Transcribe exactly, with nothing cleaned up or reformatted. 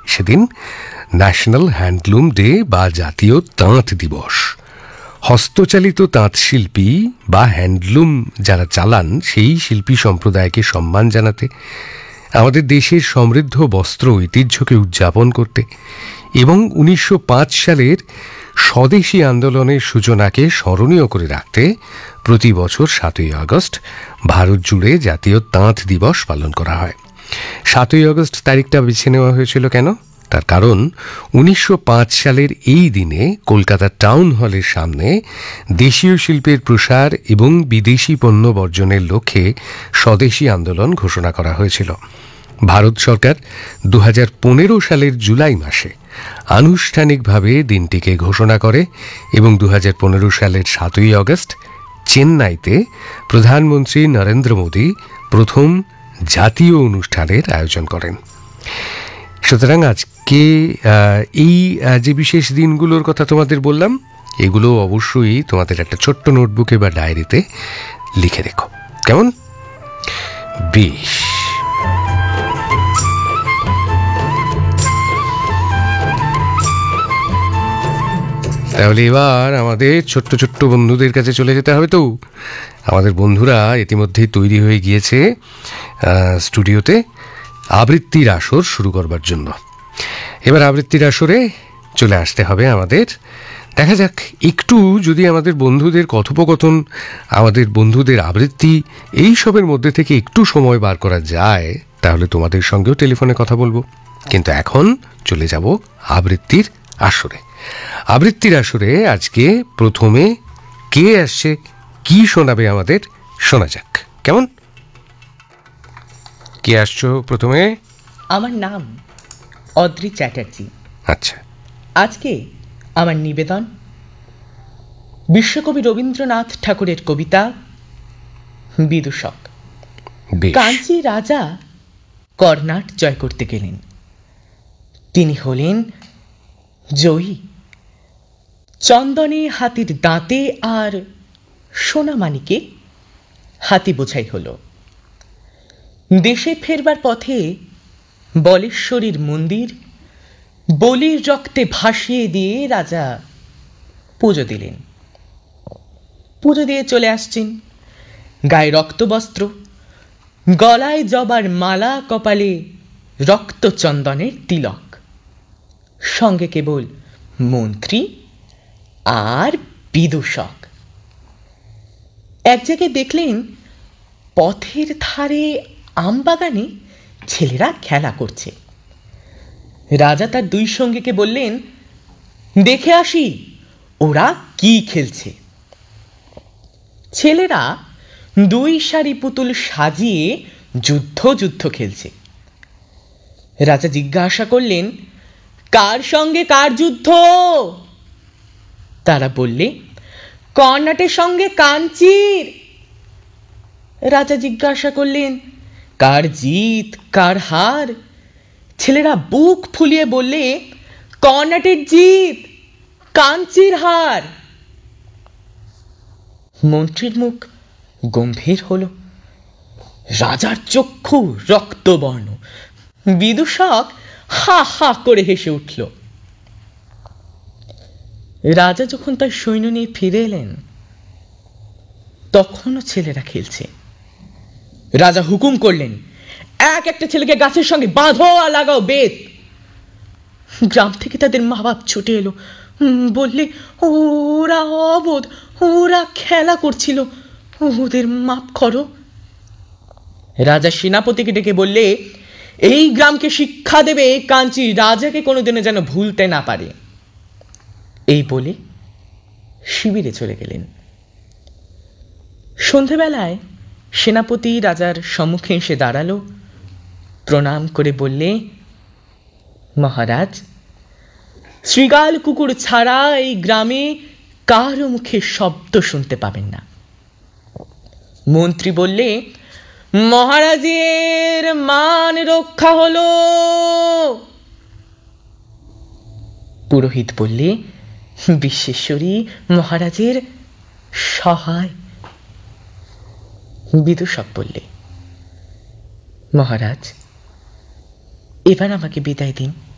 সেদিন national handloom day বা জাতীয় তাঁত দিবস। হস্তচালিত তাঁত শিল্পী বা হ্যান্ডলুম যারা চালান সেই শিল্পী সম্প্রদায়কে সম্মান জানাতে, আমাদের দেশের সমৃদ্ধ বস্ত্র ঐতিহ্যকে উদযাপন করতে এবং উনিশশো পাঁচ সালের স্বদেশী আন্দোলনের সূচনাকে স্মরণীয় করে রাখতে প্রতি বছর সাতই আগস্ট ভারত জুড়ে জাতীয় তাঁত দিবস পালন করা হয়। সাতই আগস্ট তারিখটা বেছে নেওয়া হয়েছিল কেন? তার কারণ উনিশশো পাঁচ সালের এই দিনে কলকাতা টাউন হলের সামনে দেশীয় শিল্পের প্রসার এবং বিদেশি পণ্য বর্জনের লক্ষ্যে স্বদেশী আন্দোলন ঘোষণা করা হয়েছিল। ভারত সরকার দু হাজার পনেরো সালের জুলাই মাসে আনুষ্ঠানিকভাবে দিনটিকে ঘোষণা করে এবং দু হাজার পনেরো সালের সাতই আগস্ট চেন্নাইতে প্রধানমন্ত্রী নরেন্দ্র মোদী প্রথম জাতীয় অনুষ্ঠানের আয়োজন করেন। সুতরাং আজকে এই যে বিশেষ দিনগুলোর কথা তোমাদের বললাম, এগুলো অবশ্যই তোমাদের একটা ছোট্ট নোটবুকে বা ডায়েরিতে লিখে রেখো, কেমন? বেশ, তাহলে এবার আমাদের ছোট্ট ছোট্ট বন্ধুদের কাছে চলে যেতে হবে। তো আমাদের বন্ধুরা ইতিমধ্যেই তৈরি হয়ে গিয়েছে স্টুডিওতে আবৃত্তির আসর শুরু করবার জন্য। এবার আবৃত্তির আসরে চলে আসতে হবে আমাদের। দেখা যাক একটু যদি আমাদের বন্ধুদের কথোপকথন, আমাদের বন্ধুদের আবৃত্তি এই সবের মধ্যে থেকে একটু সময় বার করা যায়, তাহলে তোমাদের সঙ্গেও টেলিফোনে কথা বলবো। কিন্তু এখন চলে যাব আবৃত্তির আসরে। আবৃত্তির আসরে আজকে প্রথমে কে আসছে, কি শোনাবে আমাদের, শোনা যাক, কেমন? কে আসছো প্রথমে? আমার নাম অদ্রি চ্যাটার্জি। আচ্ছা, আজকে আমার নিবেদন বিশ্বকবি রবীন্দ্রনাথ ঠাকুরের কবিতা বিদূষক। কাঞ্চি রাজা কর্ণাট জয় করতে গেলেন। তিনি হলেন জয়ী। চন্দনে হাতির দাঁতে আর সোনামানিকে হাতি বোঝাই হলো। দেশে ফেরবার পথে বলেশ্বরীর মন্দির বলির রক্তে ভাসিয়ে দিয়ে রাজা পুজো দিলেন। পুজো দিয়ে চলে আসছেন, গায়ে রক্তবস্ত্র, গলায় জবার মালা, কপালে রক্ত চন্দনের তিলক, সঙ্গে কেবল মন্ত্রী আর বিদূষক। এক জায়গায় দেখলেন পথের ধারে আমবাগানে ছেলেরা খেলা করছে। রাজা তার দুই সঙ্গীকে বললেন, দেখে আসি ওরা কি খেলছে। ছেলেরা দুই সারি পুতুল সাজিয়ে যুদ্ধ যুদ্ধ খেলছে। রাজা জিজ্ঞাসা করলেন, কার সঙ্গে কার যুদ্ধ? তারা বললে, কর্ণাটের সঙ্গে কাঞ্চির। রাজা জিজ্ঞাসা করলেন, কার জিত কার হার? ছেলেরা বুক ফুলিয়ে বললে, কর্ণাটের জিত, কাঞ্চির হার। মন্ত্রীর মুখ গম্ভীর হল, রাজার চক্ষু রক্তবর্ণ। বিদূষক হা হা করে হেসে উঠল। রাজা যখন তার সৈন্য নিয়ে ফিরে এলেন, তখনও ছেলেরা খেলছে। রাজা হুকুম করলেন, এক একটা ছেলেকে গাছের সঙ্গে বাঁধো আর লাগাও বেত। গ্রাম থেকে তাদের মা বাপ ছুটে এলো, বললে, ওরা অবোধ, ওরা খেলা করছিল, ওদের মাপ করো। রাজা সেনাপতিকে ডেকে বললে, এই গ্রামকে শিক্ষা দেবে কাঞ্চি রাজাকে কোনোদিনও যেন ভুলতে না পারে। এই বলে শিবিরে চলে গেলেন। সন্ধেবেলায় সেনাপতি রাজার সম্মুখে এসে দাঁড়ালো, প্রণাম করে বললে, মহারাজ, শ্রীগাল কুকুর ছাড়া এই গ্রামে কারো মুখে শব্দ শুনতে পাবেন না। মন্ত্রী বললে, মহারাজের মান রক্ষা হলো। পুরোহিত বললে, বিশ্বেশ্বরী মহারাজের সহায়। বিদূষক বললে, মহারাজ, এবার আমাকে বিদায় দিন।